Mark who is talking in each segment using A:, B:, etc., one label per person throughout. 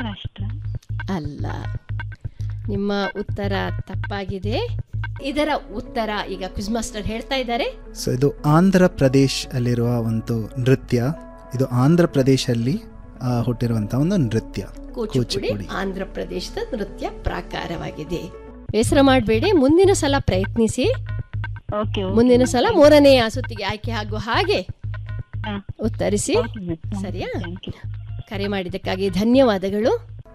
A: ಮಹಾರಾಷ್ಟ್ರ.
B: ಅಲ್ಲ, ನಿಮ್ಮ ಉತ್ತರ ತಪ್ಪಾಗಿದೆ. ಇದರ ಉತ್ತರ ಈಗ ಕ್ವಿಜ್ ಮಾಸ್ಟರ್ ಹೇಳ್ತಾ ಇದ್ದಾರೆ.
C: ಸೊ ಇದು ಆಂಧ್ರ ಪ್ರದೇಶ್ ಅಲ್ಲಿರುವ ಒಂದು ನೃತ್ಯ. ಇದು ಆಂಧ್ರ ಪ್ರದೇಶಲ್ಲಿ ಹುಟ್ಟಿರುವಂತಹ ಒಂದು ನೃತ್ಯ
B: ಕೂಚಿಪುಡಿ. ಆಂಧ್ರ ಪ್ರದೇಶದ ನೃತ್ಯ ಪ್ರಾಕಾರವಾಗಿದೆ. ಬೇಸರ ಮಾಡಬೇಡಿ, ಮುಂದಿನ ಸಲ ಪ್ರಯತ್ನಿಸಿ. ಮುಂದಿನ ಸಲ 3ನೇ ಸುತ್ತಿಗೆ ಆಯ್ಕೆ ಆಗುವ ಹಾಗೆ ಉತ್ತರಿಸಿ. ಸರಿಯಾ? ಕರೆ ಮಾಡಿದ್ದಕ್ಕಾಗಿ ಧನ್ಯವಾದಗಳು.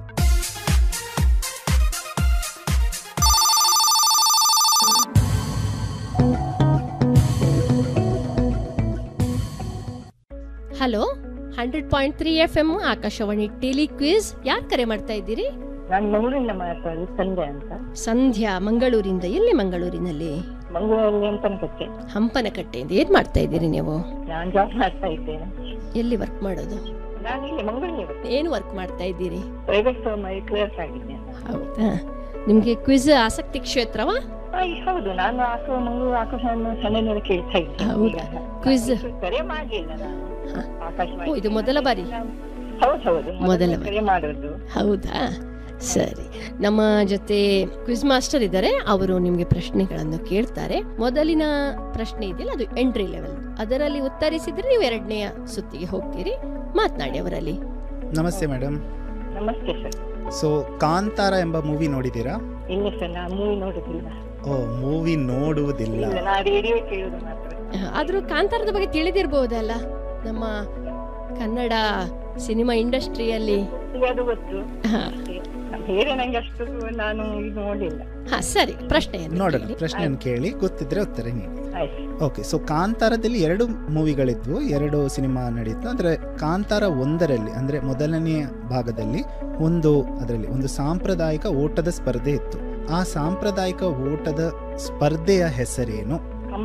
B: Hello, 100.3 FM Akashvani tele quiz. ಯಾರು ಕರೆ ಮಾಡ್ತಾ ಇದ್ದೀರಿ?
A: ನಾನು ಮಂಗಳೂರಿಂದ ಮಾತಾಡೋದು, ಸಂಧ್ಯಾ ಅಂತ.
B: ಸಂಧ್ಯಾ, ಮಂಗಳೂರಿಂದ. ಎಲ್ಲಿ ಮಂಗಳೂರಿನಲ್ಲಿ?
A: ಮಂಗಳೂರಲ್ಲಿ ಹಂಪನಕಟ್ಟೆ.
B: ಹಂಪನಕಟ್ಟೆಯಿಂದ. ಏನ್ ಮಾಡ್ತಾ ಇದ್ದೀರಿ ನೀವು?
A: ನಾನು ಜಾಬ್ ಮಾಡ್ತಾ ಇದ್ದೇನೆ.
B: ಎಲ್ಲಿ ವರ್ಕ್ ಮಾಡೋದು?
A: ನಾನು ಇಲ್ಲಿ ಮಂಗಳೂರಿಗೆ.
B: ಏನು ವರ್ಕ್ ಮಾಡ್ತಾ ಇದ್ದೀರಿ?
A: ಪ್ರೈವೇಟ್ ಫರ್ಮ್ ಅಲ್ಲಿ ಕ್ಲಿಯರ್ ಆಗಿದ್ದೇನೆ.
B: ಹೌದಾ? ನಿಮ್ಗೆ ಕ್ವಿಜ್ ಆಸಕ್ತಿ ಕ್ಷೇತ್ರವಾ?
A: ಹೌದು, ನಾನು ಮಂಗಳೂರು ಆಕಾಶವನ್ನು ಸಣ್ಣ ಕೇಳ್ತಾ ಇದ್ದೆ.
B: ಹೌದಾ? ಕ್ವಿಜ್
A: ಕರೆ ಮಾಡಲಿಲ್ಲ ನಾನು.
B: ಇದು ಮೊದಲ ಬಾರಿ?
A: ಹೌದು,
B: ಮೊದಲ
A: ಕರೆ ಮಾಡೋದು.
B: ಹೌದಾ? ಸರಿ. ನಮ್ಮ ಜೊತೆ ಕ್ವಿಜ್ ಮಾಸ್ಟರ್ ಇದ್ದಾರೆ. ಅವರು ನಿಮ್ಗೆ ಪ್ರಶ್ನೆಗಳನ್ನು ಕೇಳ್ತಾರೆ. ಮೊದಲಿನ ಪ್ರಶ್ನೆ ಇದೆಯಲ್ಲ, ಅದು ಎಂಟ್ರಿ ಲೆವೆಲ್. ಅದರಲ್ಲಿ ಉತ್ತರಿಸಿದ್ರೆ ನೀವು 2ನೇ ಸುತ್ತಿಗೆ ಹೋಗ್ತೀರಿ. ಮಾತನಾಡಿ ಅವರಲ್ಲಿ.
C: ನಮಸ್ತೆ ಮೇಡಮ್.
A: ನಮಸ್ತೆ ಸರ್.
C: ಸೊ ಕಾಂತಾರ ಎಂಬ ಮೂವಿ ನೋಡಿದ್ದೀರಾ?
A: ಇಲ್ಲ ಸರ್, ನಾನು ಮೂವಿ ನೋಡುದಿಲ್ಲ.
C: ಓ, ಮೂವಿ ನೋಡುವುದಿಲ್ಲ.
A: ನಾನು ರೇಡಿಯೋ ಕೇಳುದು ಮಾತ್ರ.
B: ಆದ್ರೂ ಕಾಂತಾರದ ಬಗ್ಗೆ ತಿಳಿದಿರಬಹುದಲ್ಲ, ನಮ್ಮ ಕನ್ನಡ ಸಿನಿಮಾ ಇಂಡಸ್ಟ್ರಿಯಲ್ಲಿ.
A: ಅದು ಗೊತ್ತು, ಬೇರೆ ನಂಗೆ ಅಷ್ಟು ನಾನು ಇದು ನೋಡಿಲ್ಲ.
B: ಸರಿ, ಪ್ರಶ್ನೆ
C: ನೋಡೋಣ. ಪ್ರಶ್ನೆಯನ್ನು ಕೇಳಿ, ಗೊತ್ತಿದ್ರೆ ಉತ್ತರ ನೀಡಿ. ಓಕೆ. ಸೊ ಕಾಂತಾರದಲ್ಲಿ 2 ಮೂವಿಗಳಿದ್ವು, 2 ಸಿನಿಮಾ ನಡೀತು. ಅಂದ್ರೆ ಕಾಂತಾರ 1ರಲ್ಲಿ ಅಂದ್ರೆ ಮೊದಲನೆಯ ಭಾಗದಲ್ಲಿ ಅದರಲ್ಲಿ ಒಂದು ಸಾಂಪ್ರದಾಯಿಕ ಓಟದ ಸ್ಪರ್ಧೆ ಇತ್ತು. ಆ ಸಾಂಪ್ರದಾಯಿಕ ಓಟದ ಸ್ಪರ್ಧೆಯ ಹೆಸರೇನು?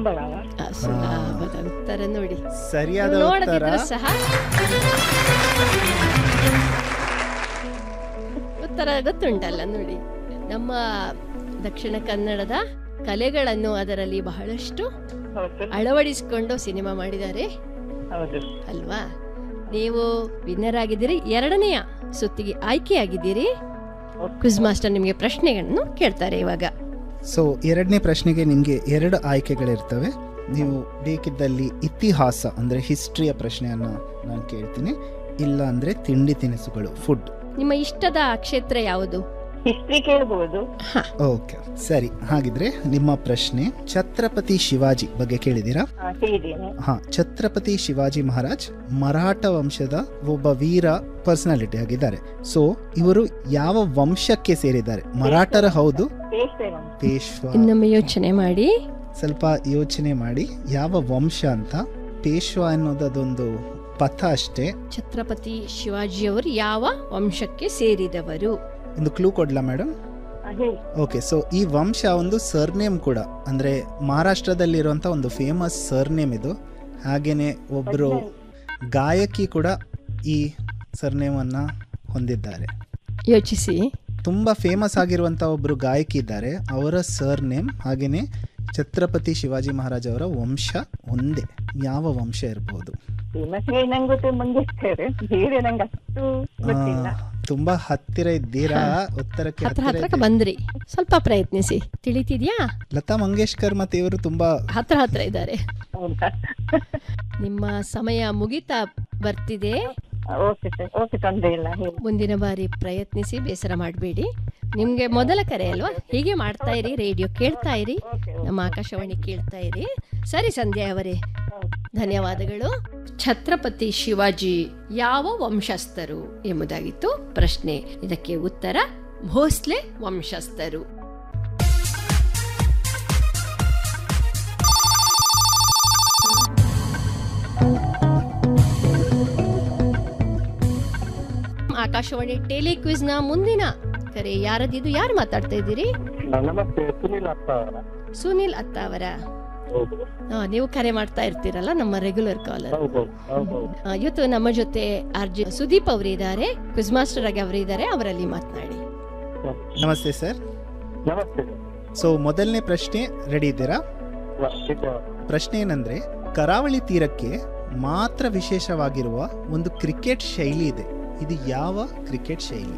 B: ಉತ್ತರ ನೋಡಿ.
C: ಸರಿಯಾದ ಉತ್ತರ
B: ಉತ್ತರ ಗೊತ್ತುಂಟಲ್ಲ ನೋಡಿ. ನಮ್ಮ ದಕ್ಷಿಣ ಕನ್ನಡದ ಕಲೆಗಳನ್ನು ಅದರಲ್ಲಿ ಬಹಳಷ್ಟು ಅಳವಡಿಸಿಕೊಂಡು ಸಿನಿಮಾ ಮಾಡಿದ್ದಾರೆ ಅಲ್ವಾ? ನೀವು ವಿನ್ನರ್ ಆಗಿದ್ದೀರಿ, 2ನೇ ಸುತ್ತಿಗೆ ಆಯ್ಕೆಯಾಗಿದ್ದೀರಿ. ಕ್ವಿಜ್ ಮಾಸ್ಟರ್ ನಿಮಗೆ ಪ್ರಶ್ನೆಗಳನ್ನು ಕೇಳ್ತಾರೆ ಇವಾಗ.
C: ಸೊ 2ನೇ ಪ್ರಶ್ನೆಗೆ ನಿಮಗೆ 2 ಆಯ್ಕೆಗಳಿರ್ತವೆ. ನೀವು ಬೇಕಿದ್ದಲ್ಲಿ ಇತಿಹಾಸ ಅಂದ್ರೆ ಹಿಸ್ಟ್ರಿಯ ಪ್ರಶ್ನೆಯನ್ನ ನಾನು ಕೇಳ್ತೀನಿ, ಇಲ್ಲ ಅಂದ್ರೆ ತಿಂಡಿ ತಿನಿಸುಗಳು, ಫುಡ್.
B: ನಿಮ್ಮ ಇಷ್ಟದ ಕ್ಷೇತ್ರ ಯಾವುದು?
A: ಹಿಸ್ಟ್ರಿ ಕೇಳಬಹುದು.
C: ಓಕೆ, ಸರಿ. ಹಾಗಿದ್ರೆ ನಿಮ್ಮ ಪ್ರಶ್ನೆ ಛತ್ರಪತಿ ಶಿವಾಜಿ ಬಗ್ಗೆ ಕೇಳಿದೀರಾ? ಛತ್ರಪತಿ ಶಿವಾಜಿ ಮಹಾರಾಜ್ ಮರಾಠ ವಂಶದ ಒಬ್ಬ ವೀರ ಪರ್ಸನಾಲಿಟಿ ಆಗಿದ್ದಾರೆ. ಸೊ ಇವರು ಯಾವ ವಂಶಕ್ಕೆ ಸೇರಿದ್ದಾರೆ? ಮರಾಠರ ಹೌದು, ಪೇಶ್ವಾ.
B: ಇನ್ನೊಮ್ಮೆ ಯೋಚನೆ ಮಾಡಿ,
C: ಸ್ವಲ್ಪ ಯೋಚನೆ ಮಾಡಿ, ಯಾವ ವಂಶ ಅಂತ. ಪೇಶ್ವಾ ಅನ್ನೋದು ಅದೊಂದು ಪಥ ಅಷ್ಟೇ.
B: ಛತ್ರಪತಿ ಶಿವಾಜಿಯವರು ಯಾವ ವಂಶಕ್ಕೆ ಸೇರಿದವರು?
C: ಒಂದು ಕ್ಲೂ ಕೊಡ್ಲಾ ಮೇಡಮ್? ಓಕೆ. ಸೊ ಈ ವಂಶ ಒಂದು ಸರ್ನೇಮ್ ಕೂಡ, ಅಂದ್ರೆ ಮಹಾರಾಷ್ಟ್ರದಲ್ಲಿರುವಂತ ಒಂದು ಫೇಮಸ್ ಸರ್ನೇಮ್ ಇದು. ಹಾಗೇನೆ ಒಬ್ರು ಗಾಯಕಿ ಕೂಡ ಈ ಸರ್ನೇಮ್ ಅನ್ನ ಹೊಂದಿದ್ದಾರೆ.
B: ಯೋಚಿಸಿ.
C: ತುಂಬಾ ಫೇಮಸ್ ಆಗಿರುವಂತ ಒಬ್ರು ಗಾಯಕಿ ಇದ್ದಾರೆ, ಅವರ ಸರ್ನೇಮ್ ಹಾಗೇನೆ ಛತ್ರಪತಿ ಶಿವಾಜಿ ಮಹಾರಾಜ್ ಅವರ ವಂಶ ಒಂದೇ. ಯಾವ ವಂಶ ಇರಬಹುದು? ತುಂಬಾ ಹತ್ತಿರ ಇದ್ದೀರಾ, ಉತ್ತರಕ್ಕೆ
B: ಹತ್ರ ಬಂದ್ರಿ. ಸ್ವಲ್ಪ ಪ್ರಯತ್ನಿಸಿ, ತಿಳಿತಿದ್ಯಾ?
C: ಲತಾ ಮಂಗೇಶ್ಕರ್ ಮತ್ತೆ ಇವರು ತುಂಬಾ
B: ಹತ್ರ ಇದ್ದಾರೆ. ನಿಮ್ಮ ಸಮಯ ಮುಗಿತಾ ಬರ್ತಿದೆ. ಮುಂದಿನ ಬಾರಿ ಪ್ರಯತ್ನಿಸಿ, ಬೇಸರ ಮಾಡಬೇಡಿ. ನಿಮ್ಗೆ ಮೊದಲ ಕರೆ ಅಲ್ವಾ? ಹೀಗೆ ಮಾಡ್ತಾ ಇರಿ, ರೇಡಿಯೋ ಕೇಳ್ತಾ ಇರಿ, ನಮ್ಮ ಆಕಾಶವಾಣಿ ಕೇಳ್ತಾ ಇರಿ. ಸರಿ ಸಂಧ್ಯಾ ಅವರೇ, ಧನ್ಯವಾದಗಳು. ಛತ್ರಪತಿ ಶಿವಾಜಿ ಯಾವ ವಂಶಸ್ಥರು ಎಂಬುದಾಗಿತ್ತು ಪ್ರಶ್ನೆ. ಇದಕ್ಕೆ ಉತ್ತರ ಭೋಸ್ಲೆ ವಂಶಸ್ಥರು. ಆಕಾಶವಾಣಿ ಟೆಲಿ ಕ್ವಿಜ್ ನ ಮುಂದಿನ ಕರೆ ಯಾರದಿದು? ಯಾರು ಮಾತಾಡ್ತಾ ಇದ್ದೀರಿ?
D: ನಮಸ್ತೆ,
B: ಸುನಿಲ್ ಅತ್ತ ಅವರ. ನೀವು ಕರೆ ಮಾಡ್ತಾ ಇರ್ತೀರಲ್ಲ, ನಮ್ಮ ರೆಗ್ಯುಲರ್ ಕಾಲರ್. ಇವತ್ತು ನಮ್ಮ ಜೊತೆ ಆರ್ಜಿ ಸುದೀಪ್ ಅವರು ಇದ್ದಾರೆ, ಕ್ವಿಜ್ ಮಾಸ್ಟರ್ ಆಗಿ ಅವರು ಇದ್ದಾರೆ. ಅವರಲ್ಲಿ ಮಾತನಾಡಿ.
C: ನಮಸ್ತೆ ಸರ್.
D: ನಮಸ್ತೆ.
C: ಸೊ ಮೊದಲನೇ ಪ್ರಶ್ನೆ ರೆಡಿ ಇದ್ದೀರಾ? ಪ್ರಶ್ನೆ ಏನಂದ್ರೆ, ಕರಾವಳಿ ತೀರಕ್ಕೆ ಮಾತ್ರ ವಿಶೇಷವಾಗಿರುವ ಒಂದು ಕ್ರಿಕೆಟ್ ಶೈಲಿ ಇದೆ. ಇದು ಯಾವ ಕ್ರಿಕೆಟ್ ಶೈಲಿ?